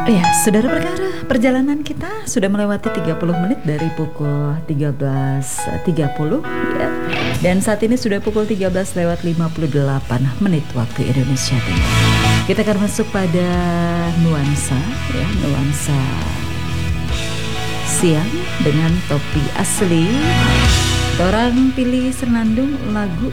Ya, saudara perkara, perjalanan kita sudah melewati 30 menit dari pukul 13.30 ya. Dan saat ini sudah pukul 13 lewat 58 menit waktu Indonesia Timur. Kita akan masuk pada nuansa ya, nuansa siang dengan topi asli. Orang pilih senandung lagu